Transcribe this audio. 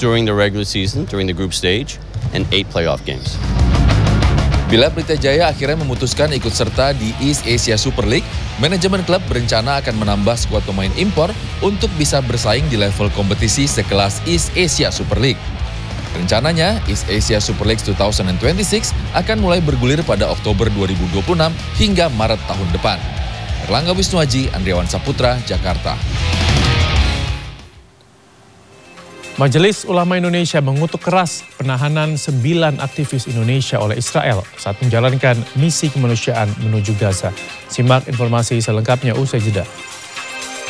during the regular season, during the group stage, and 8 playoff games. Bila Pelita Jaya akhirnya memutuskan ikut serta di East Asia Super League, manajemen klub berencana akan menambah skuad pemain impor untuk bisa bersaing di level kompetisi sekelas East Asia Super League. Rencananya, East Asia Super League 2026 akan mulai bergulir pada Oktober 2026 hingga Maret tahun depan. Erlangga Wisnuaji, Andriawan Saputra, Jakarta. Majelis Ulama Indonesia mengutuk keras penahanan 9 aktivis Indonesia oleh Israel saat menjalankan misi kemanusiaan menuju Gaza. Simak informasi selengkapnya usai jeda.